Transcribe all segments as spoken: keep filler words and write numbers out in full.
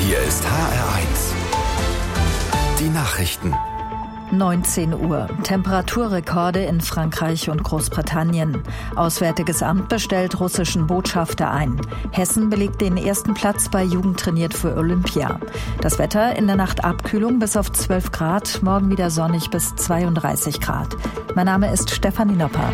Hier ist H R eins. Die Nachrichten. neunzehn Uhr. Temperaturrekorde in Frankreich und Großbritannien. Auswärtiges Amt bestellt russischen Botschafter ein. Hessen belegt den ersten Platz bei Jugend trainiert für Olympia. Das Wetter: in der Nacht Abkühlung bis auf zwölf Grad, morgen wieder sonnig bis zweiunddreißig Grad. Mein Name ist Stefanie Nopper.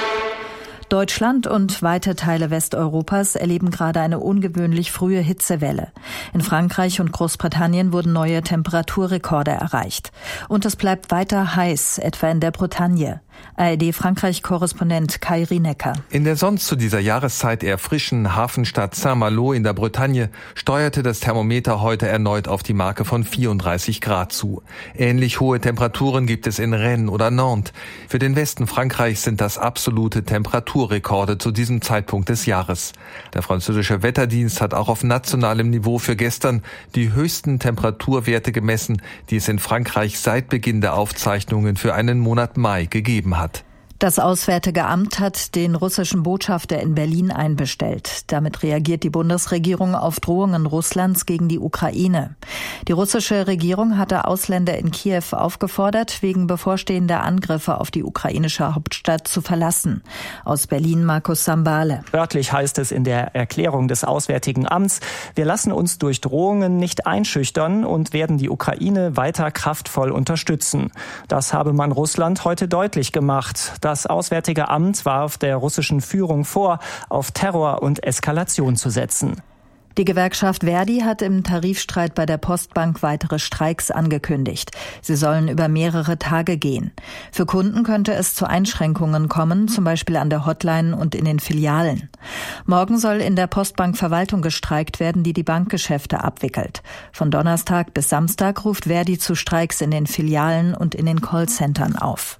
Deutschland und weite Teile Westeuropas erleben gerade eine ungewöhnlich frühe Hitzewelle. In Frankreich und Großbritannien wurden neue Temperaturrekorde erreicht. Und es bleibt weiter heiß, etwa in der Bretagne. A R D-Frankreich-Korrespondent Kai Rienecker. In der sonst zu dieser Jahreszeit eher frischen Hafenstadt Saint-Malo in der Bretagne steuerte das Thermometer heute erneut auf die Marke von vierunddreißig Grad zu. Ähnlich hohe Temperaturen gibt es in Rennes oder Nantes. Für den Westen Frankreichs sind das absolute Temperaturrekorde zu diesem Zeitpunkt des Jahres. Der französische Wetterdienst hat auch auf nationalem Niveau für gestern die höchsten Temperaturwerte gemessen, die es in Frankreich seit Beginn der Aufzeichnungen für einen Monat Mai gegeben hat. Das Auswärtige Amt hat den russischen Botschafter in Berlin einbestellt. Damit reagiert die Bundesregierung auf Drohungen Russlands gegen die Ukraine. Die russische Regierung hatte Ausländer in Kiew aufgefordert, wegen bevorstehender Angriffe auf die ukrainische Hauptstadt zu verlassen. Aus Berlin Markus Sambale. Wörtlich heißt es in der Erklärung des Auswärtigen Amts: Wir lassen uns durch Drohungen nicht einschüchtern und werden die Ukraine weiter kraftvoll unterstützen. Das habe man Russland heute deutlich gemacht. Das Auswärtige Amt warf der russischen Führung vor, auf Terror und Eskalation zu setzen. Die Gewerkschaft Verdi hat im Tarifstreit bei der Postbank weitere Streiks angekündigt. Sie sollen über mehrere Tage gehen. Für Kunden könnte es zu Einschränkungen kommen, zum Beispiel an der Hotline und in den Filialen. Morgen soll in der Postbank Verwaltung gestreikt werden, die die Bankgeschäfte abwickelt. Von Donnerstag bis Samstag ruft Verdi zu Streiks in den Filialen und in den Callcentern auf.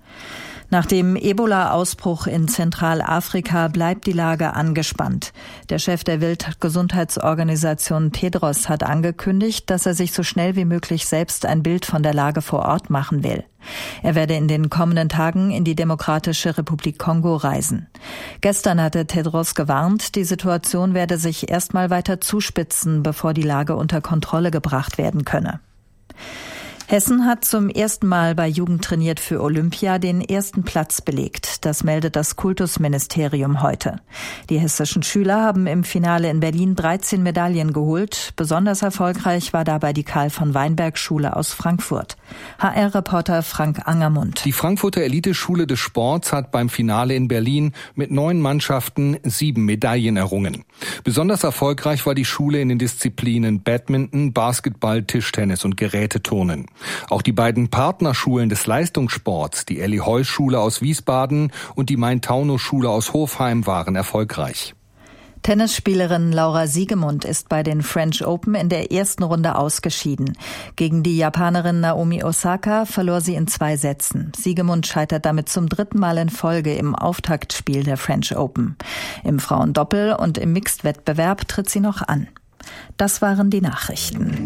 Nach dem Ebola-Ausbruch in Zentralafrika bleibt die Lage angespannt. Der Chef der Weltgesundheitsorganisation Tedros hat angekündigt, dass er sich so schnell wie möglich selbst ein Bild von der Lage vor Ort machen will. Er werde in den kommenden Tagen in die Demokratische Republik Kongo reisen. Gestern hatte Tedros gewarnt, die Situation werde sich erstmal weiter zuspitzen, bevor die Lage unter Kontrolle gebracht werden könne. Hessen hat zum ersten Mal bei Jugend trainiert für Olympia den ersten Platz belegt. Das meldet das Kultusministerium heute. Die hessischen Schüler haben im Finale in Berlin dreizehn Medaillen geholt. Besonders erfolgreich war dabei die Karl-von-Weinberg-Schule aus Frankfurt. H R-Reporter Frank Angermund. Die Frankfurter Eliteschule des Sports hat beim Finale in Berlin mit neun Mannschaften sieben Medaillen errungen. Besonders erfolgreich war die Schule in den Disziplinen Badminton, Basketball, Tischtennis und Geräteturnen. Auch die beiden Partnerschulen des Leistungssports, die Elli-Heuss-Schule aus Wiesbaden und die Main-Taunus-Schule aus Hofheim, waren erfolgreich. Tennisspielerin Laura Siegemund ist bei den French Open in der ersten Runde ausgeschieden. Gegen die Japanerin Naomi Osaka verlor sie in zwei Sätzen. Siegemund scheitert damit zum dritten Mal in Folge im Auftaktspiel der French Open. Im Frauendoppel und im Mixed-Wettbewerb tritt sie noch an. Das waren die Nachrichten.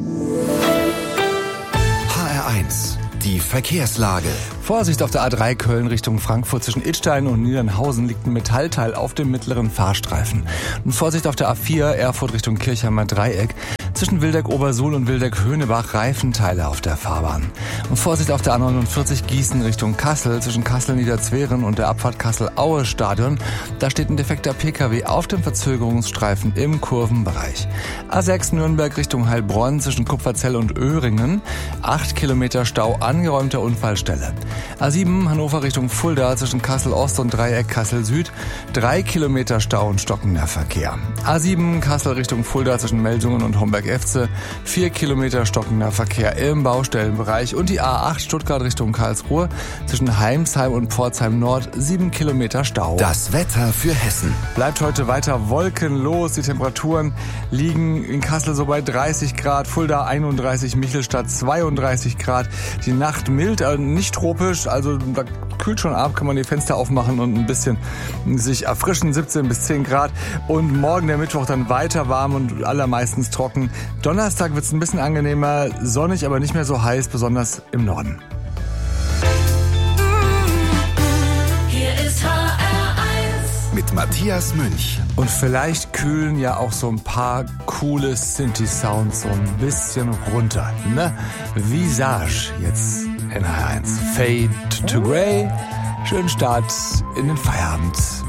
H R eins. Die Verkehrslage. Vorsicht auf der A drei Köln Richtung Frankfurt. Zwischen Idstein und Niedernhausen liegt ein Metallteil auf dem mittleren Fahrstreifen. Und Vorsicht auf der A vier Erfurt Richtung Kirchheimer Dreieck. Zwischen Wildeck-Obersuhl und Wildeck-Höhnebach Reifenteile auf der Fahrbahn. Und Vorsicht auf der A neunundvierzig Gießen Richtung Kassel. Zwischen Kassel-Niederzweren und der Abfahrt Kassel-Aue-Stadion. Da steht ein defekter P K W auf dem Verzögerungsstreifen im Kurvenbereich. A sechs Nürnberg Richtung Heilbronn. Zwischen Kupferzell und Öhringen. Acht Kilometer Stau angeräumter Unfallstelle. A sieben Hannover Richtung Fulda zwischen Kassel-Ost und Dreieck Kassel-Süd. Drei Kilometer Stau und stockender Verkehr. A sieben Kassel Richtung Fulda zwischen Melsungen und Homberg-Efze. Vier Kilometer stockender Verkehr im Baustellenbereich. Und die A acht Stuttgart Richtung Karlsruhe zwischen Heimsheim und Pforzheim Nord. Sieben Kilometer Stau. Das Wetter für Hessen. Bleibt heute weiter wolkenlos. Die Temperaturen liegen in Kassel so bei dreißig Grad, Fulda einunddreißig, Michelstadt zweiunddreißig Grad. Die Nacht mild, also nicht tropisch, also da kühlt schon ab, kann man die Fenster aufmachen und ein bisschen sich erfrischen, siebzehn bis zehn Grad. Und morgen der Mittwoch dann weiter warm und allermeistens trocken. Donnerstag wird es ein bisschen angenehmer, sonnig, aber nicht mehr so heiß, besonders im Norden. Hier ist H R eins. mit Matthias Münch. Und vielleicht kühlen ja auch so ein paar coole Synthi-Sounds so ein bisschen runter, ne? Visage jetzt in H eins. Fade to Grey. Schönen Start in den Feierabend.